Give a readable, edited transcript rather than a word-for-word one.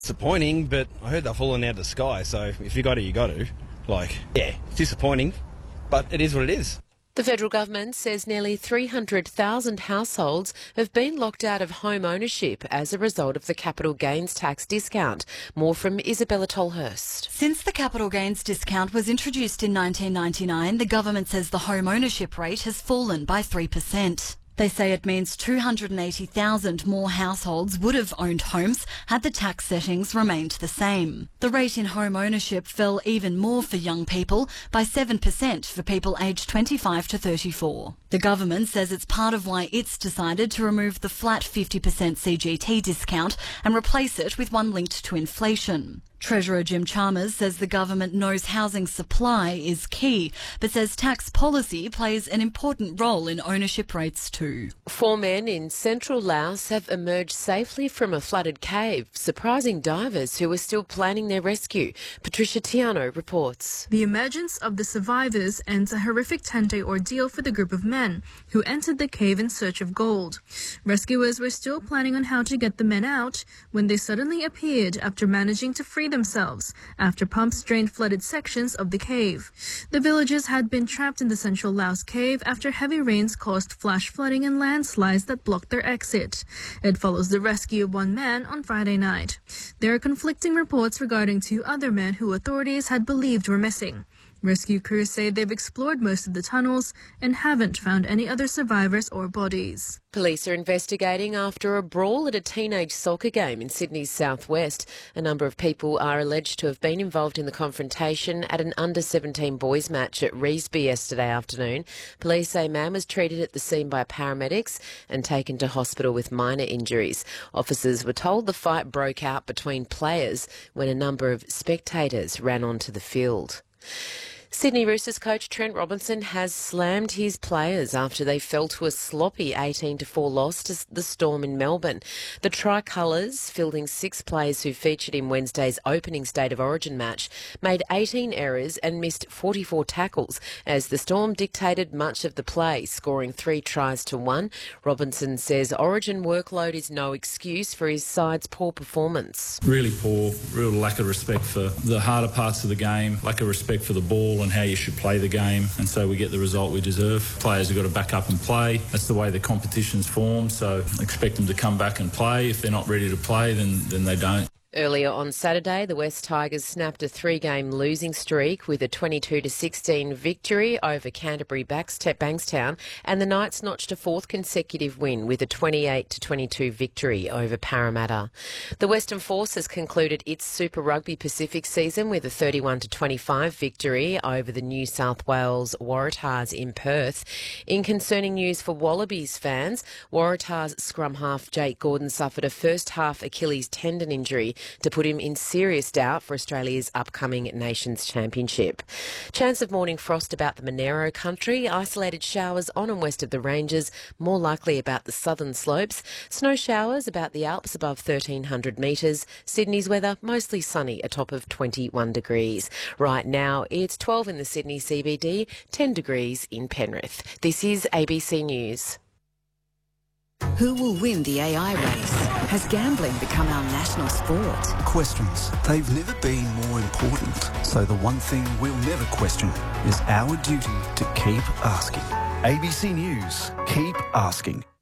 Disappointing, but I heard they're falling out of the sky, so if you got to, you got to. It's disappointing, but it is what it is. The federal government says nearly 300,000 households have been locked out of home ownership as a result of the capital gains tax discount. More from Isabella Tolhurst. Since the capital gains discount was introduced in 1999, the government says the home ownership rate has fallen by 3%. They say it means 280,000 more households would have owned homes had the tax settings remained the same. The rate in home ownership fell even more for young people, by 7% for people aged 25 to 34. The government says it's part of why it's decided to remove the flat 50% CGT discount and replace it with one linked to inflation. Treasurer Jim Chalmers says the government knows housing supply is key, but says tax policy plays an important role in ownership rates too. 4 men in central Laos have emerged safely from a flooded cave, surprising divers who are still planning their rescue. Patricia Tiano reports. The emergence of the survivors ends a horrific 10-day ordeal for the group of men who entered the cave in search of gold. Rescuers were still planning on how to get the men out when they suddenly appeared after managing to free themselves after pumps drained flooded sections of the cave. The villagers had been trapped in the central Laos cave after heavy rains caused flash flooding and landslides that blocked their exit. It follows the rescue of one man on Friday night. There are conflicting reports regarding 2 other men who authorities had believed were missing. Rescue crews say they've explored most of the tunnels and haven't found any other survivors or bodies. Police are investigating after a brawl at a teenage soccer game in Sydney's southwest. A number of people are alleged to have been involved in the confrontation at an under-17 boys match at Revesby yesterday afternoon. Police say a man was treated at the scene by paramedics and taken to hospital with minor injuries. Officers were told the fight broke out between players when a number of spectators ran onto the field. Sydney Roosters coach Trent Robinson has slammed his players after they fell to a sloppy 18-4 loss to the Storm in Melbourne. The Tricolours, fielding 6 players who featured in Wednesday's opening State of Origin match, made 18 errors and missed 44 tackles as the Storm dictated much of the play, scoring 3 tries to 1. Robinson says Origin workload is no excuse for his side's poor performance. Really poor, real lack of respect for the harder parts of the game, lack of respect for the ball and how you should play the game, and so we get the result we deserve. Players have got to back up and play. That's the way the competition's formed, so expect them to come back and play. If they're not ready to play, then they don't. Earlier on Saturday, the West Tigers snapped a 3-game losing streak with a 22-16 victory over Canterbury Bankstown, and the Knights notched a 4th consecutive win with a 28-22 victory over Parramatta. The Western Force has concluded its Super Rugby Pacific season with a 31-25 victory over the New South Wales Waratahs in Perth. In concerning news for Wallabies fans, Waratahs scrum half Jake Gordon suffered a first-half Achilles tendon injury to put him in serious doubt for Australia's upcoming Nations Championship. Chance of morning frost about the Monero country, isolated showers on and west of the ranges, more likely about the southern slopes, snow showers about the Alps above 1,300 metres, Sydney's weather mostly sunny, a top of 21 degrees. Right now it's 12 in the Sydney CBD, 10 degrees in Penrith. This is ABC News. Who will win the AI race? Has gambling become our national sport? Questions. They've never been more important. So the one thing we'll never question is our duty to keep asking. ABC News. Keep asking.